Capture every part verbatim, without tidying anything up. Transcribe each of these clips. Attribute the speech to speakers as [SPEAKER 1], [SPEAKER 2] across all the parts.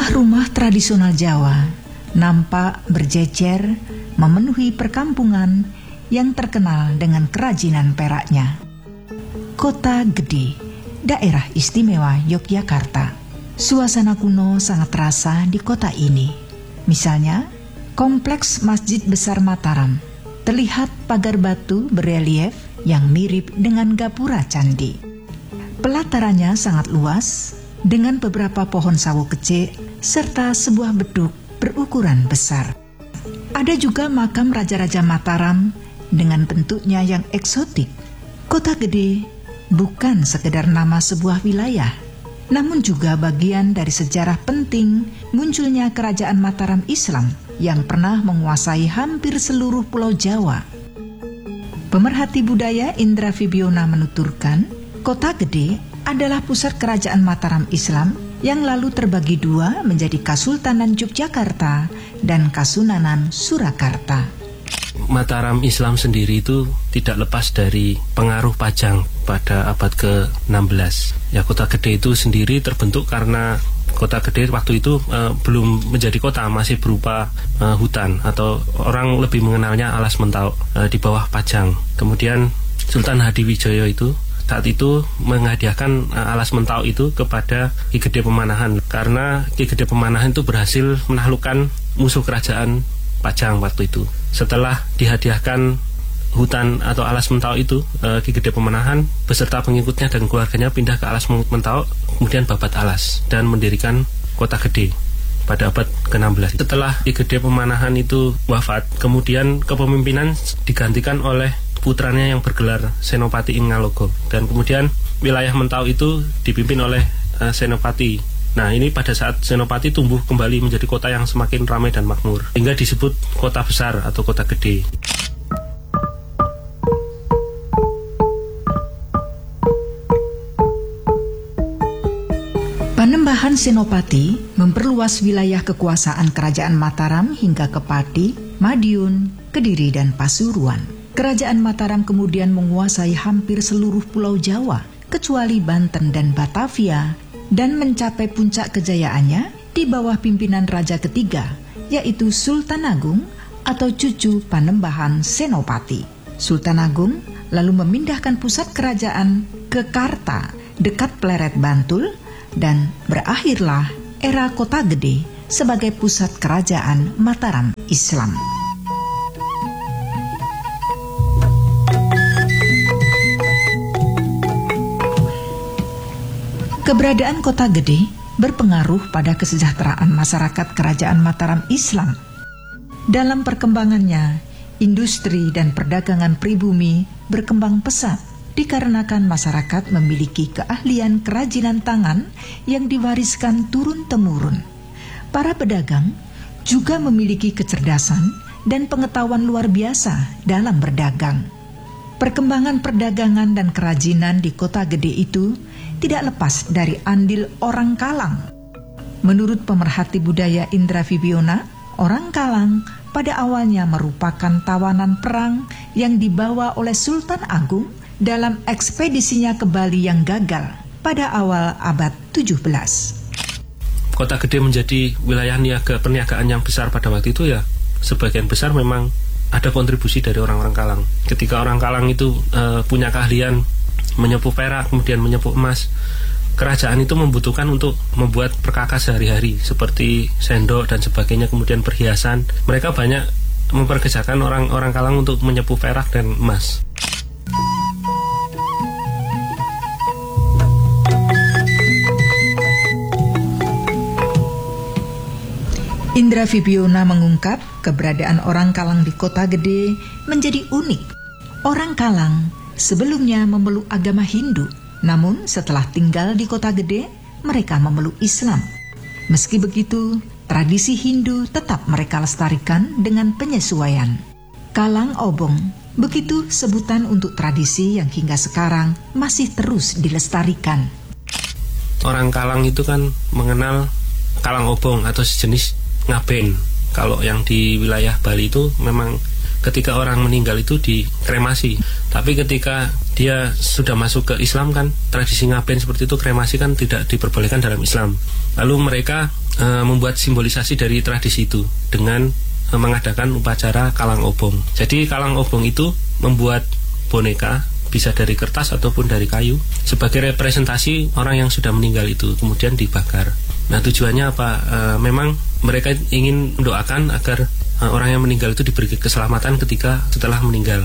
[SPEAKER 1] Rumah-rumah tradisional Jawa nampak berjejer memenuhi perkampungan yang terkenal dengan kerajinan peraknya. Kota Gede, daerah istimewa Yogyakarta. Suasana kuno sangat terasa di kota ini. Misalnya, kompleks Masjid Besar Mataram. Terlihat pagar batu berelief yang mirip dengan gapura candi. Pelatarannya sangat luas, dengan beberapa pohon sawo kecil serta sebuah beduk berukuran besar. Ada juga makam Raja-Raja Mataram dengan bentuknya yang eksotik. Kota Gede bukan sekedar nama sebuah wilayah, namun juga bagian dari sejarah penting munculnya Kerajaan Mataram Islam yang pernah menguasai hampir seluruh Pulau Jawa. Pemerhati budaya Indra Fibiona menuturkan, Kota Gede adalah pusat Kerajaan Mataram Islam yang lalu terbagi dua menjadi Kasultanan Yogyakarta dan Kasunanan Surakarta.
[SPEAKER 2] Mataram Islam sendiri itu tidak lepas dari pengaruh Pajang pada abad ke enam belas. Ya, Kota Gede itu sendiri terbentuk karena Kota Gede waktu itu uh, belum menjadi kota, masih berupa uh, hutan, atau orang lebih mengenalnya Alas Mentau uh, di bawah Pajang. Kemudian Sultan Hadiwijaya itu saat itu menghadiahkan uh, Alas Mentau itu kepada Ki Gede Pemanahan, karena Ki Gede Pemanahan itu berhasil menaklukkan musuh kerajaan Pajang waktu itu. Setelah dihadiahkan hutan atau Alas Mentau itu, uh, Ki Gede Pemanahan beserta pengikutnya dan keluarganya pindah ke Alas Mentau, kemudian babat alas dan mendirikan Kota Gede pada abad ke enam belas. Setelah Ki Gede Pemanahan itu wafat, kemudian kepemimpinan digantikan oleh putranya yang bergelar Senopati Ing Ngalogo, dan kemudian wilayah Mentau itu dipimpin oleh uh, Senopati. Nah, ini pada saat Senopati tumbuh kembali menjadi kota yang semakin ramai dan makmur, hingga disebut kota besar atau kota gede.
[SPEAKER 1] Panembahan Senopati memperluas wilayah kekuasaan Kerajaan Mataram hingga ke Pati, Madiun, Kediri, dan Pasuruan. Kerajaan Mataram kemudian menguasai hampir seluruh Pulau Jawa, kecuali Banten dan Batavia, dan mencapai puncak kejayaannya di bawah pimpinan Raja ketiga, yaitu Sultan Agung atau cucu Panembahan Senopati. Sultan Agung lalu memindahkan pusat kerajaan ke Karta, dekat Pleret Bantul, dan berakhirlah era Kota Gede sebagai pusat kerajaan Mataram Islam. Keberadaan Kota Gede berpengaruh pada kesejahteraan masyarakat Kerajaan Mataram Islam. Dalam perkembangannya, industri dan perdagangan pribumi berkembang pesat dikarenakan masyarakat memiliki keahlian kerajinan tangan yang diwariskan turun-temurun. Para pedagang juga memiliki kecerdasan dan pengetahuan luar biasa dalam berdagang. Perkembangan perdagangan dan kerajinan di Kota Gede itu tidak lepas dari andil orang Kalang. Menurut pemerhati budaya Indra Fibiona, orang Kalang pada awalnya merupakan tawanan perang yang dibawa oleh Sultan Agung dalam ekspedisinya ke Bali yang gagal pada awal abad tujuh belas.
[SPEAKER 2] Kota Gede menjadi wilayah niaga perniagaan yang besar pada waktu itu, ya sebagian besar memang ada kontribusi dari orang-orang Kalang. Ketika orang Kalang itu uh, punya keahlian menyepuh perak, kemudian menyepuh emas, kerajaan itu membutuhkan untuk membuat perkakas sehari-hari seperti sendok dan sebagainya, kemudian perhiasan. Mereka banyak memperkerjakan orang-orang Kalang untuk menyepuh perak dan emas.
[SPEAKER 1] Indra Fibiona mengungkap keberadaan orang Kalang di Kota Gede menjadi unik. Orang Kalang sebelumnya memeluk agama Hindu, namun setelah tinggal di Kota Gede, mereka memeluk Islam. Meski begitu, tradisi Hindu tetap mereka lestarikan dengan penyesuaian. Kalang Obong, begitu sebutan untuk tradisi yang hingga sekarang masih terus dilestarikan.
[SPEAKER 2] Orang Kalang itu kan mengenal Kalang Obong atau sejenis ngaben. Kalau yang di wilayah Bali itu memang ketika orang meninggal itu dikremasi. Tapi ketika dia sudah masuk ke Islam kan, tradisi ngaben seperti itu, kremasi kan tidak diperbolehkan dalam Islam. Lalu mereka e, membuat simbolisasi dari tradisi itu dengan e, mengadakan upacara kalang obong. Jadi kalang obong itu membuat boneka, bisa dari kertas ataupun dari kayu, sebagai representasi orang yang sudah meninggal itu, kemudian dibakar. Nah, tujuannya apa? E, memang mereka ingin mendoakan agar e, orang yang meninggal itu diberi keselamatan ketika setelah meninggal.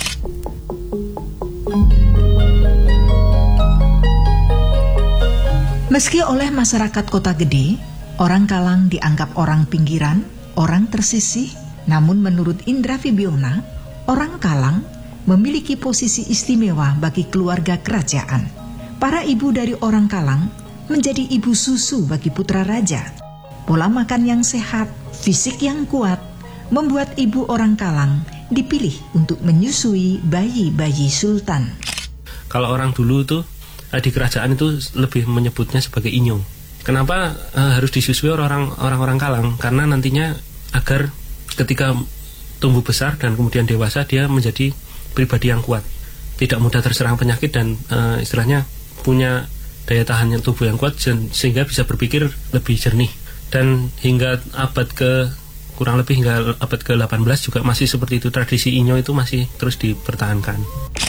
[SPEAKER 1] Meski oleh masyarakat Kota Gede, orang Kalang dianggap orang pinggiran, orang tersisih, namun menurut Indra Fibiona, orang Kalang memiliki posisi istimewa bagi keluarga kerajaan. Para ibu dari orang Kalang menjadi ibu susu bagi putra raja. Pola makan yang sehat, fisik yang kuat, membuat ibu orang Kalang dipilih untuk menyusui bayi-bayi sultan.
[SPEAKER 2] Kalau orang dulu tuh di kerajaan itu lebih menyebutnya sebagai inyong. Kenapa uh, harus disusui orang orang-orang Kalang? Karena nantinya agar ketika tumbuh besar dan kemudian dewasa dia menjadi pribadi yang kuat, tidak mudah terserang penyakit dan uh, istilahnya punya daya tahan yang tubuh yang kuat sehingga bisa berpikir lebih jernih. Dan hingga abad ke kurang lebih hingga abad ke delapan belas juga masih seperti itu, tradisi inyo itu masih terus dipertahankan.